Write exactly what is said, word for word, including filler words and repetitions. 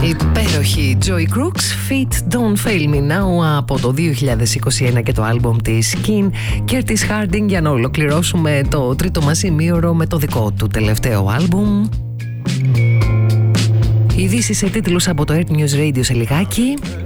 Υπέροχη Joy Crooks feat. Don't Fail Me Now από το δύο χιλιάδες είκοσι ένα και το άλμπομ της Kin Curtis Harding, για να ολοκληρώσουμε το τρίτο μας ημίωρο με το δικό του τελευταίο άλμπουμ. Ειδήσεις σε τίτλους από το Earth News Radio σε λιγάκι.